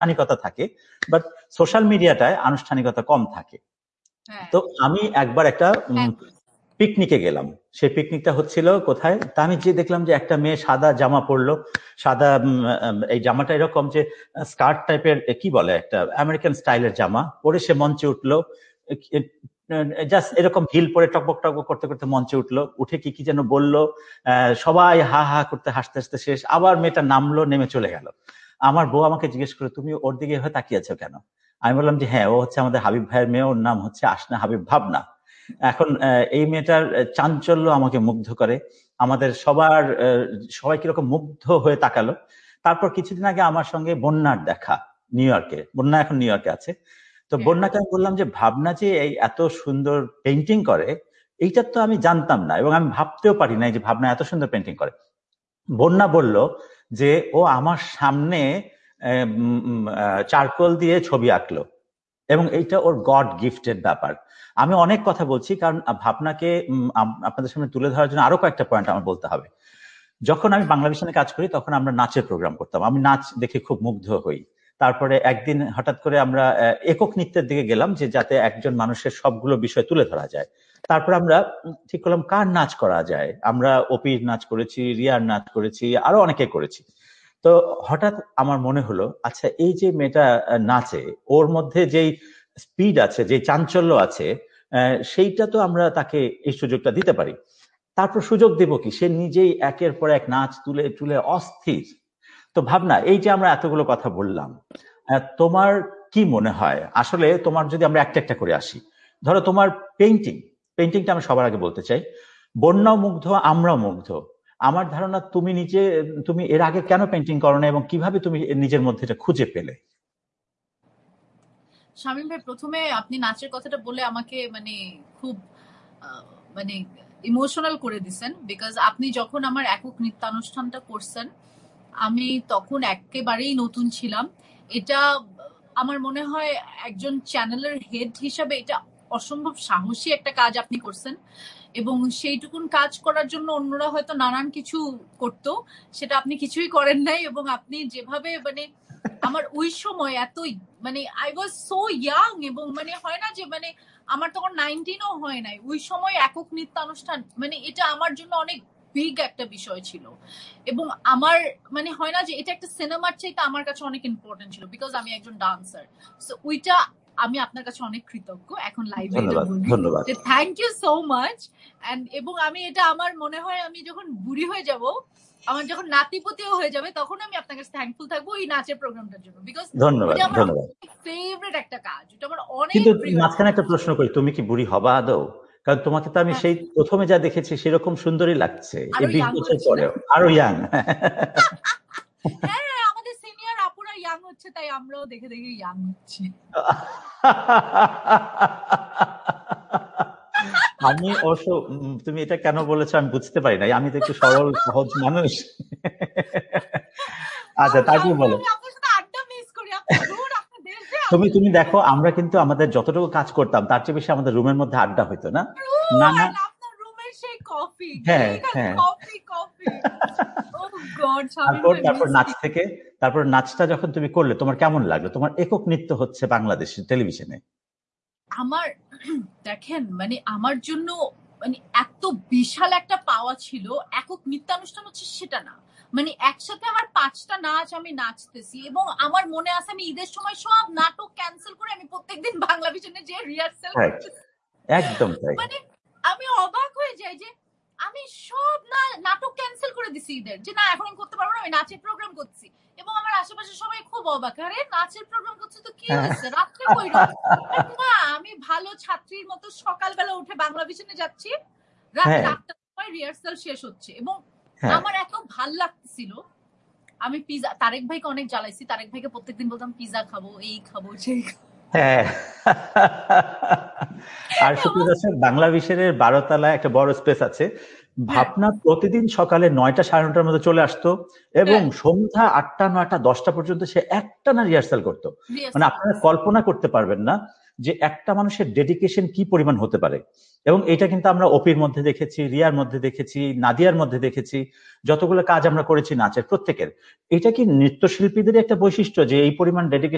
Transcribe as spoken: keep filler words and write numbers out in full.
আনুষ্ঠানিকতা থাকে, but social মিডিয়াটায় আনুষ্ঠানিকতা কম থাকে। তো আমি একবার একটা পিকনিকে গেলাম। সেই পিকনিকটা হচ্ছিল কোথায়, তা আমি যে দেখলাম যে একটা মেয়ে সাদা জামা পরলো, সাদা এই জামাটা এরকম যে স্কার্ট টাইপের, কি বলে, একটা আমেরিকান স্টাইলের জামা পরে সে মঞ্চে উঠলো, জাস্ট এরকম হিল পরে টকবক টকবক করতে করতে মঞ্চে উঠলো, উঠে কি কি যেন বললো, সবাই হা হা করতে হাসতে হাসতে শেষ, আবার মেয়েটা নামলো, নেমে চলে গেল। আমার বউ আমাকে জিজ্ঞেস করে, তুমি ওর দিকে হয়ে তাকিয়ে আছো কেন? আমি বললাম যে হ্যাঁ, ও হচ্ছে আমাদের হাবিব ভাইয়ের মেয়ে, ওর নাম হচ্ছে আসনা হাবিব ভাবনা। এখন এই মেয়েটার চাঞ্চল্য আমাকে মুগ্ধ করে, আমাদের সবার সবাই কিরকম মুগ্ধ হয়ে তাকালো। তারপর কিছুদিন আগে আমার সঙ্গে বন্যার দেখা নিউ ইয়র্কে, বন্যা এখন নিউ ইয়র্কে আছে। তো বন্যাকে আমি বললাম যে ভাবনা যে এই এত সুন্দর পেইন্টিং করে, এইটা তো আমি জানতাম না এবং আমি ভাবতেও পারি না যে ভাবনা এত সুন্দর পেইন্টিং করে। বন্যা বলল যে ও আমার সামনে চারকোল দিয়ে ছবি আঁকলো এবং এইটা ওর গড গিফটেড ব্যাপার। আমি অনেক কথা বলছি কারণ ভাবনাকে আপনাদের সামনে তুলে ধরার জন্য আরো কয়েকটা পয়েন্ট আমার বলতে হবে। যখন আমি বাংলা ভিশনে কাজ করি তখন আমরা নাচের প্রোগ্রাম করতাম, আমি নাচ দেখে খুব মুগ্ধ হই। তারপরে একদিন হঠাৎ করে আমরা একক নৃত্যের দিকে গেলাম, যে যাতে একজন মানুষের সবগুলো বিষয় তুলে ধরা যায়। তারপর আমরা ঠিক করলাম কার নাচ করা যায়, আমরা অপির নাচ করেছি, রিয়ার নাচ করেছি, আরো অনেকে করেছি। তো হঠাৎ আমার মনে হলো, আচ্ছা এই যে মেয়েটা নাচে, ওর মধ্যে যেই স্পিড আছে, যে চাঞ্চল্য আছে, সেইটা তো আমরা তাকে এই সুযোগটা দিতে পারি। তারপর সুযোগ দেব কি, সে নিজেই একের পর এক নাচ তুলে তুলে অস্থির। তো ভাবনা, এই যে আমরা এতগুলো কথা বললাম, তোমার কি মনে হয় আসলে, তোমার যদি আমরা একটা একটা করে আসি, ধরো তোমার পেইন্টিং, পেইন্টিংটা আমি সবার আগে বলতে চাই, বন্যাও মুগ্ধ, আমরাও মুগ্ধ। আমার ধারণা তুমি নিজে, তুমি এর আগে কেন পেইন্টিং করো না এবং কিভাবে তুমি নিজের মধ্যে এটা খুঁজে পেলে? শামীম ভাই, প্রথমে আপনি নাচের কথাটা বলে আমাকে মানে খুব মানে ইমোশনাল করে দিছেন, বিকজ আপনি যখন আমার একক নৃত্যানুষ্ঠানটা করছেন আমি তখন একেবারেই নতুন ছিলাম। এটা আমার মনে হয় একজন চ্যানেলের হেড হিসাবে এটা অসম্ভব সাহসী একটা কাজ আপনি করছেন, এবং সেইটুকুন কাজ করার জন্য অন্যরা হয়তো নানান কিছু করতো, সেটা আপনি কিছুই করেন নাই। এবং আপনি যেভাবে মানে আমার ওই সময় এতই মানে আই ওয়াজ সো ইয়াং, এবং মানে হয় না যে মানে আমার তখন নাইনটিনও হয় নাই, ওই সময় একক নৃত্যানুষ্ঠান মানে এটা আমার জন্য অনেক বিগ একটা বিষয় ছিল। এবং আমার মানে হয় না যে এটা একটা সিনেমার চাইতে আমার কাছে অনেক ইম্পর্টেন্ট ছিল, বিকজ আমি একজন ডান্সার। সো ওইটা আমি আপনার কাছে অনেক কৃতজ্ঞ এখন লাইভে এটা বলি যে thank you so much. And এবং আমি এটা আমার মনে হয় আমি যখন বুড়ি হয়ে যাব, আমার যখন নাতিপতিও হয়ে যাবে, তখন আমি আপনার কাছে থ্যাঙ্কফুল থাকবো এই নাচের প্রোগ্রামটার জন্য, বিকজ ধন্যবাদ ধন্যবাদ ফেভারিট একটা কাজ, এটা আমার অনেক। কিন্তু মাঝখানে একটা প্রশ্ন করি, তুমি কি বুড়ি হবা আদৌ? কারণ তোমাকে তো আমি সেই প্রথমে যা দেখেছি সেরকম সুন্দরই লাগছে, এই বিশ বছর পরেও আরো ইয়াং। হ্যাঁ, আমাদের সিনিয়র আপুরা ইয়াং হচ্ছে, তাই আমরাও দেখে দেখে ইয়াং হচ্ছি। আমি অবশ্য, তুমি এটা কেন বলেছো আমি বুঝতে পারি না, আমি তো একটু সরল সহজ মানুষ। আচ্ছা, তারপর বলো। তুমি তুমি দেখো, আমরা কিন্তু আমাদের যতটুকু কাজ করতাম তার চেয়ে বেশি আমাদের রুমের মধ্যে আড্ডা হইতো না? না না, আপনার রুমের সেই কফি, হ্যাঁ হ্যাঁ, কফি কফি। ও গড, তারপর তারপর নাচ থেকে, তারপর নাচটা যখন তুমি করলে তোমার কেমন লাগলো? তোমার একক নৃত্য হচ্ছে বাংলাদেশের টেলিভিশনে। আমার দেখেন মানে আমার জন্য মানে এত বিশাল একটা পাওয়া ছিল, একক নৃত্যানুষ্ঠান হচ্ছে সেটা না, মানে একসাথে আমার পাঁচটা নাচ আমি নাচতেছি, এবং আমার মনে আছে আমি ঈদের সময় সব নাটক ক্যান্সেল করে আমি প্রত্যেকদিন বাংলা ভিশনে যে রিহার্সাল করতেছি। একদম তাই, মানে আমি অবাক হয়ে যাই যে আমি সব না নাটক ক্যান্সেল করে দিছি ঈদের, যে না এখন আমি করতে পারবো না, আমি নাচের প্রোগ্রাম করছি। এবং আমার আশেপাশে সবাই খুব অবাক, আরে নাচের প্রোগ্রাম করছে তো কি হয়েছে, রাত্রে কইরো? না, আমি ভালো ছাত্রীর মতো সকালবেলা উঠে বাংলা ভিশনে যাচ্ছি, রাত আটটার সময় রিহার্সাল শেষ হচ্ছে। এবং আমার এত ভাল লাগতেছিল, আমি পিজা, তারেক ভাইকে অনেক জ্বালাইছি, তারেক ভাইকে প্রত্যেকদিন বলতাম পিজা খাবো, এই খাবো, সেই খাবো। হ্যাঁ, আর সুপ্রিয় দর্শক, বাংলা ভিশনের বারো তলায় একটা বড় স্পেস আছে। ভাবনা প্রতিদিন সকালে নয়টা সাড়ে নটার মধ্যে চলে আসতো এবং সন্ধ্যা আটটা নয়টা দশটা পর্যন্ত সে একটা না রিহার্সাল করতো। মানে আপনারা কল্পনা করতে পারবেন না যে একটা মানুষের ডেডিকেশন কি পরিমাণ হতে পারে। এবং এটা কিন্তু আমরা ওপির মধ্যে দেখেছি, রিয়ার মধ্যে দেখেছি, নাদিয়ার মধ্যে দেখেছি, যতগুলো কাজ আমরা করেছি নাচের প্রত্যেকের। এটা কি নৃত্যশিল্পীদের একটা বৈশিষ্ট্য যে এই পরিমাণ ডেডিকেশন